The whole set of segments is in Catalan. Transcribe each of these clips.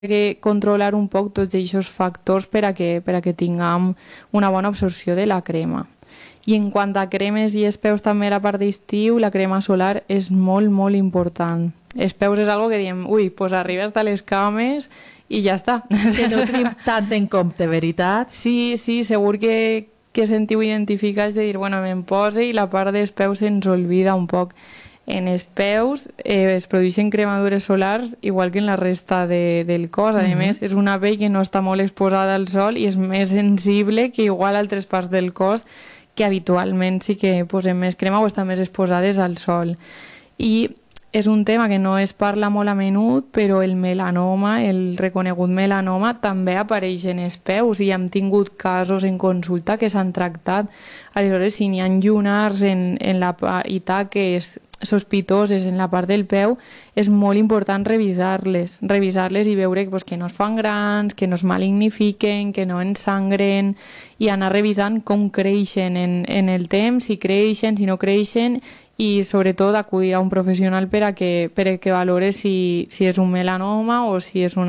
que controlar un poc tots aquests factors per a que tinguem una bona absorció de la crema. I en quant a cremes i espeus també a la part d'estiu, la crema solar és molt, molt important. Espeus és algo que diem, ui, pues arriba hasta les cames i ja està. Que no tenim tant en compte, veritat? Sí, segur que sentiu identificats de dir, bueno, me'n pose i la part d'espeus se'ns oblida un poc. En espeus es produeixen cremadures solars igual que en la resta del cos. A més, és una pell que no està molt exposada al sol i és més sensible que igual altres parts del cos que habitualment sí que posem més crema o estan més exposades al sol. I és un tema que no es parla molt a menut, però el melanoma, el reconegut melanoma, també apareix en espeus i hem tingut casos en consulta que s'han tractat. Aleshores, si n'hi ha llunars en la i taques sospitoses en la part del peu, és molt important revisar-les i veure pues, que no es fan grans, que no es malignifiquen, que no ensangren, i anar revisant com creixen en el temps, si creixen, si no creixen, i sobretot acudir a un professional per a que valore si és un melanoma o si és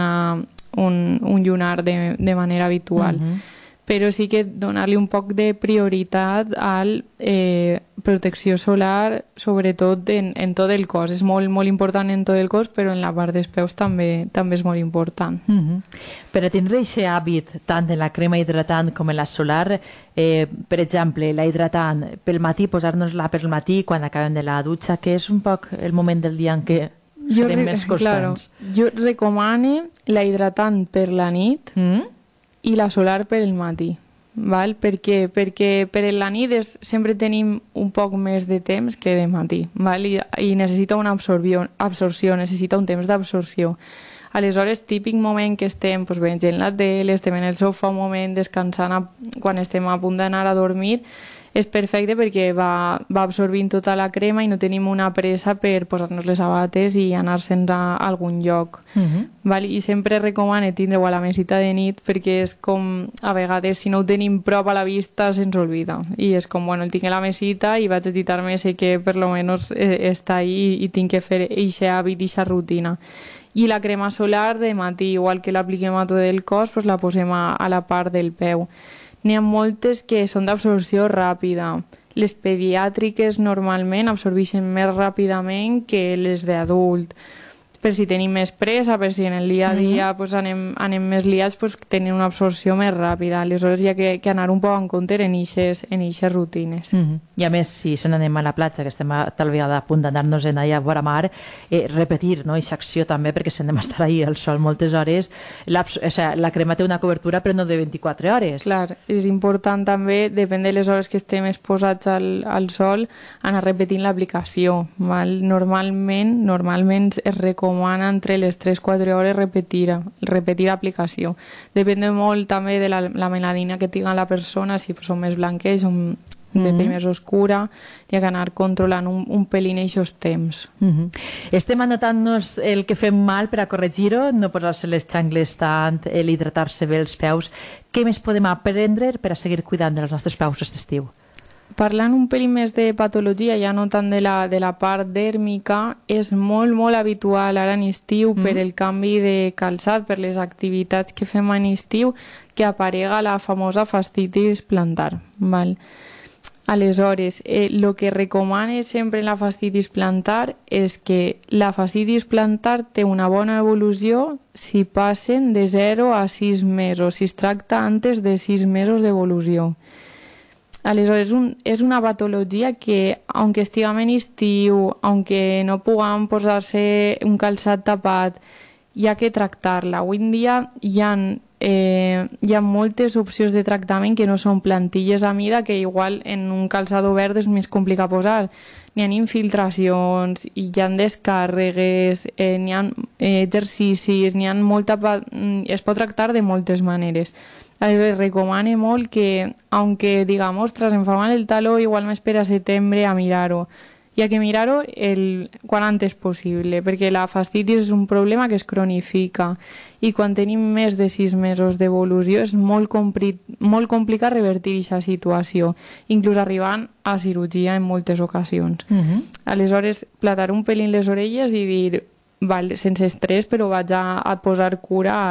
un llunar de manera habitual. Però sí que donar-li un poc de prioritat a protecció solar, sobretot en tot el cos. És molt, molt important en tot el cos, però en la part dels peus també és molt important. Per a tindre aquest hàbit, tant en la crema hidratant com en la solar, per exemple, la hidratant, pel matí, posar-nos-la pel matí, quan acabem de la dutxa, que és un poc el moment del dia en què serem més constants. Jo recomano la hidratant per la nit, i la solar per el matí, val? Perquè per la nit sempre tenim un poc més de temps que de matí, val? I necessita una absorció, necessita un temps d'absorció. Aleshores, típic moment que estem veient la tele, estem en el sofà un moment descansant quan estem a punt d'anar a dormir, és perfecte perquè va absorbint tota la crema i no tenim una pressa per posar-nos les sabates i anar-se'n a algun lloc. Val? I sempre recomano tindre-ho a la mesita de nit perquè és com, a vegades, si no ho tenim prop a la vista, se'ns oblida. I és com, bueno, el tinc a la mesita i vaig a editar-me, sé que per lo menos està ahí i tinc que fer aquest hàbit, aquesta rutina. I la crema solar de matí, igual que l'apliquem a tot el cos, la posem a la part del peu. N'hi ha moltes que són d'absorció ràpida. Les pediàtriques normalment absorbeixen més ràpidament que les d'adult. Per si tenim més pressa, per si en el dia a dia anem més liats, tenen una absorció més ràpida. Aleshores hi ha que anar un poc en compte en eixes rutines. I a més, si se n'anem a la platja, que estem tal vegada a punt d'anar-nos allà a vora mar, repetir aquesta acció també, perquè si anem a estar ahí al sol moltes hores, la crema té una cobertura però no de 24 hores. Clar, és important també, depèn de les hores que estem exposats al sol, anar repetint l'aplicació. Normalment es recomana entre les 3-4 hores repetir l'aplicació. Depèn molt també de la melanina que tinga la persona, si són més blanques, són de pell més oscura, hi ha que anar controlant un pelín aquests temps. Estem anotant-nos el que fem mal per a corregir-ho, no posar-se les xangles tant, hidratar-se bé els peus. Què més podem aprendre per a seguir cuidant dels nostres peus aquest estiu? Parlant un pelín més de patologia, ja no tant de la part dèrmica, és molt, molt habitual ara en estiu per el canvi de calçat, per les activitats que fem en estiu, que aparega la famosa fascitis plantar. Val? Aleshores, el que recomana sempre en la fascitis plantar és que la fascitis plantar té una bona evolució si passen de 0 a 6 mesos, si es tracta antes de 6 mesos d'evolució. Aleshores, és una patologia que, aunque estiguem en estiu, aunque no puguem posar-se un calçat tapat, hi ha que tractar-la. Avui en dia hi ha moltes opcions de tractament que no són plantilles a mida, que igual en un calçat obert és més complicat posar. N'hi ha infiltracions, hi ha descàrregues, n'hi ha exercicis, es pot tractar de moltes maneres. Aleshores, recomane molt que, aunque digam, ostres, em fa mal el taló, igual m'espera a setembre a mirar-ho. Hi ha que mirar-ho quan antes possible, perquè la fascitis és un problema que es cronifica i quan tenim més de 6 mesos d'evolució és molt complicat revertir aquesta situació, inclús arribant a cirurgia en moltes ocasions. Aleshores, platar un pelín les orelles i dir sense estrès, però vaig a posar cura